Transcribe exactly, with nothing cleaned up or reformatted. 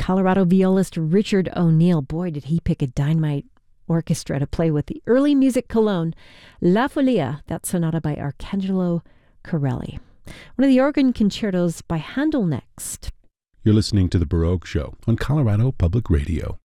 Colorado violist Richard O'Neill. Boy, did he pick a dynamite orchestra to play with. The Early Music Cologne, La Folia, that sonata by Arcangelo Corelli. One of the organ concertos by Handel next. You're listening to The Baroque Show on Colorado Public Radio.